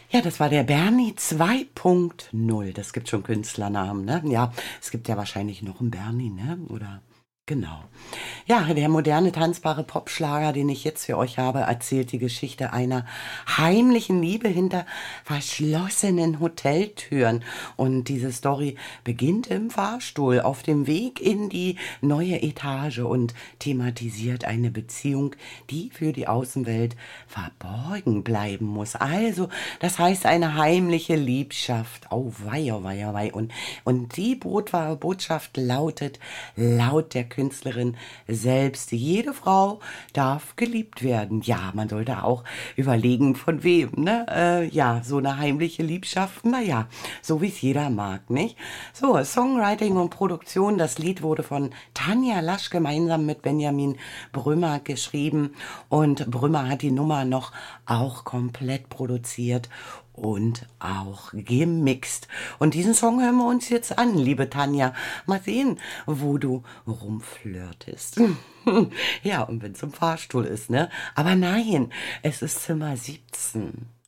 Ja, das war der Bernie 2.0. Das gibt schon Künstlernamen, ne? Ja, es gibt ja wahrscheinlich noch einen Bernie, ne? Oder genau. Ja, der moderne tanzbare Popschlager, den ich jetzt für euch habe, erzählt die Geschichte einer heimlichen Liebe hinter verschlossenen Hoteltüren. Und diese Story beginnt im Fahrstuhl auf dem Weg in die neue Etage und thematisiert eine Beziehung, die für die Außenwelt verborgen bleiben muss. Also, das heißt eine heimliche Liebschaft. Oh wei, oh wei, oh wei. Und die Botschaft lautet, laut der Künstlerin selbst, jede Frau darf geliebt werden. Ja, man sollte auch überlegen, von wem, ne? Ja, so eine heimliche Liebschaft, naja, so wie es jeder mag, nicht? So, Songwriting und Produktion, das Lied wurde von Tanja Lasch gemeinsam mit Benjamin Brümmer geschrieben und Brümmer hat die Nummer noch auch komplett produziert und auch gemixt. Und diesen Song hören wir uns jetzt an, liebe Tanja. Mal sehen, wo du rumflirtest. Ja, und wenn es im Fahrstuhl ist, ne? Aber nein, es ist Zimmer 17.